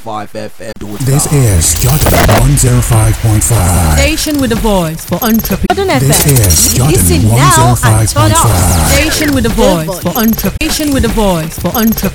105 FM. This is Jordan 105.5. Station with a voice for entrepreneurs. This is Jordan Listen now and turn up. 105.5. Station with a voice for entrepreneurs. Station with a voice for entrepreneurs.